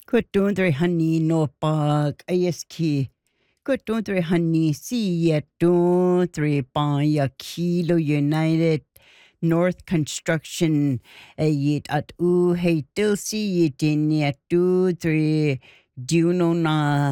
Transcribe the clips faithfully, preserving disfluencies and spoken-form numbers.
Kutundre honey no bug aski. Kutundre honey see yet do three by kilo United North Construction a yet at u hey till see it in yet two three duno na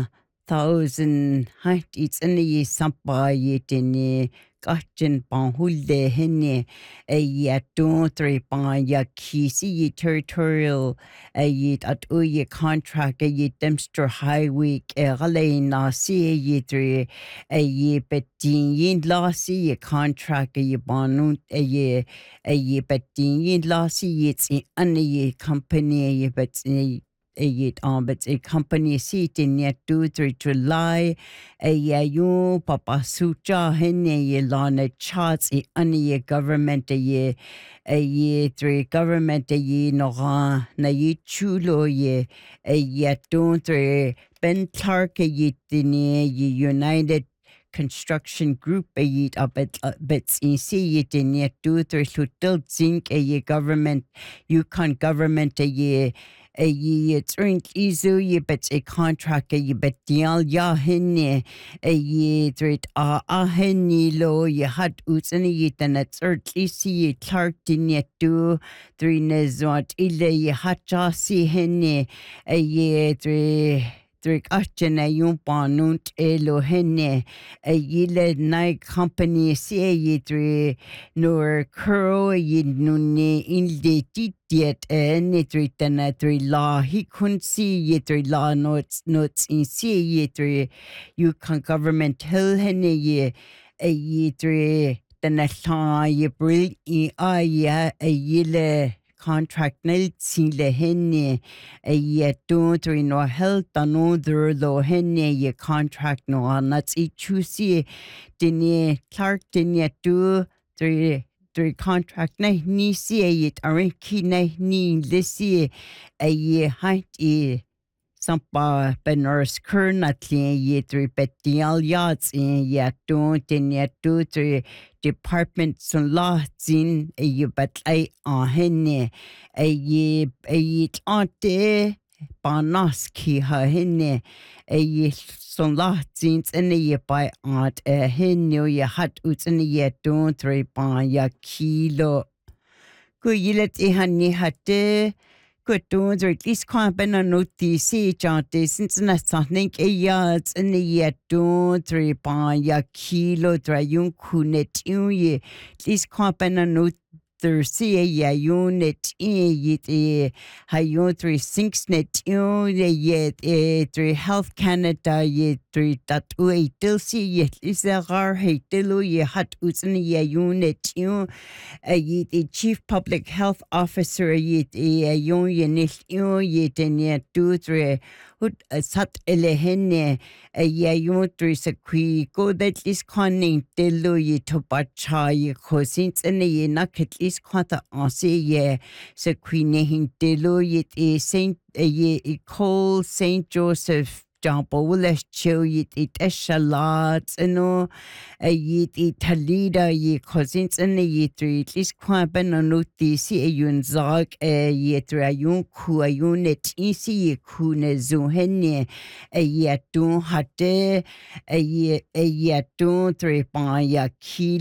thousand height it's in the sampa yet in Gachin Panhulde Henne a yet two three by Yakisi territorial a yet at uye contract a yet Dempster Highway a galena see ye three a ye betin yin la see contract a ye bonut a ye a ye betin yin la see it's in a company a ye bet a yet um but a company seat in yet two three July a ya you papa sucha hene ye lana charts a any government a ye a ye three government a ye no na ye chulo ye a yet two three Ben Clark a yet in ye United Construction Group a yet up at bits in see it in yet two three to zinc a ye government Yukon government a ye a ye drink izu ye bet a contract a ye bet dial ya henne a ye threat a a henne lo ye had uts and ye then at certainly see Clark din yet two three nezot ile ye had jasi henne a ye three three achene yung panunt elo henne a yile nai company see ye three nor curl ye nunne ilde titiet ene three tana three law he couldn't see ye three law notes notes in see ye three you can government hill henne ye a ye three tana sa ye brill e a ye a yile contract nil sile henne a ye two three no health another lo henne ye contract no nuts e chusi dine Clark dine two three three contract na ni see it arenki na ni lisi a ye height e sampa beners kernatli ye three betial yachts in ye two din ye two three department sun la zin a ye bet a henne a ye a ye ante Banaski ha henne a ye sun la zins in ye by art a henne ye hat uts in ye two three by ya kilo ku yilet e hanni hatte Good doings or at least can't be no notice chante since na something a yards in the year two three pound ya kilo try yung kunet ye at least can't be no notice Thursday ya unit in yet a high three six net you yet a three Health Canada yet three that way till see yet is a rar hey till ye hat utsni ya unit you a yet a chief public health officer yet a union you yet in yet two three hut sat ele henne a ya you three sa qui go that is conning till ye to bacha ye cosins and ye nak at least quanta on say ye sa queen hin till yet a saint a ye a call Saint Joseph Jampo will chill yet it a shalat and a yet it talida ye cousins and a ye three at least quaben on notice a yun zog a yet a yun ku a unit easy ye kune zo henne a yet don't hatte a ye a yet don't three by ya key